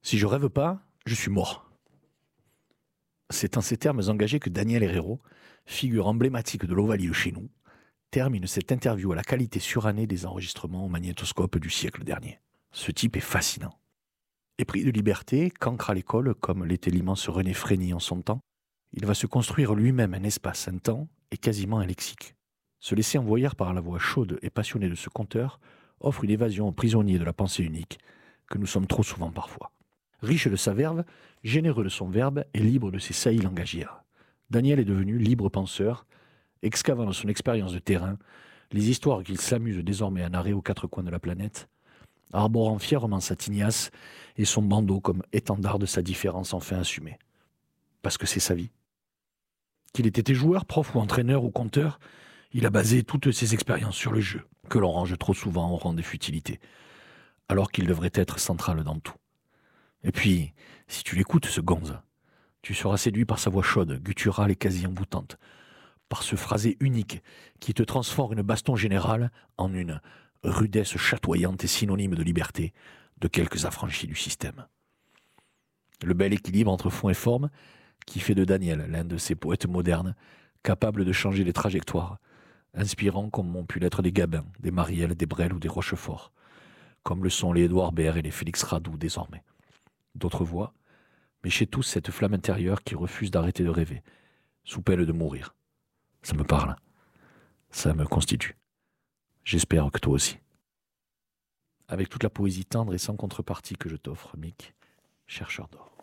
Si je rêve pas, je suis mort. C'est en ces termes engagés que Daniel Herrero, figure emblématique de l'Ovalie chez nous, termine cette interview à la qualité surannée des enregistrements au magnétoscope du siècle dernier. Ce type est fascinant. Épris de liberté, cancre à l'école, comme l'était l'immense René Frény en son temps, il va se construire lui-même un espace, un temps et quasiment un lexique. Se laisser envoyer par la voix chaude et passionnée de ce conteur offre une évasion aux prisonniers de la pensée unique que nous sommes trop souvent parfois. Riche de sa verve, généreux de son verbe et libre de ses saillies langagières, Daniel est devenu libre penseur, excavant dans son expérience de terrain les histoires qu'il s'amuse désormais à narrer aux quatre coins de la planète, arborant fièrement sa tignasse et son bandeau comme étendard de sa différence enfin assumée. Parce que c'est sa vie. Qu'il ait été joueur, prof ou entraîneur ou conteur, il a basé toutes ses expériences sur le jeu, que l'on range trop souvent au rang des futilités, alors qu'il devrait être central dans tout. Et puis, si tu l'écoutes, ce gonze, tu seras séduit par sa voix chaude, gutturale et quasi emboutante, par ce phrasé unique qui te transforme une baston générale en une rudesse chatoyante et synonyme de liberté de quelques affranchis du système. Le bel équilibre entre fond et forme qui fait de Daniel l'un de ces poètes modernes capables de changer les trajectoires, inspirants comme ont pu l'être des Gabin, des Marielle, des Brel ou des Rochefort, comme le sont les Édouard Baird et les Félix Radou désormais. D'autres voix, mais chez tous cette flamme intérieure qui refuse d'arrêter de rêver, sous peine de mourir. Ça me parle, ça me constitue. J'espère que toi aussi. Avec toute la poésie tendre et sans contrepartie que je t'offre, Mick, chercheur d'or.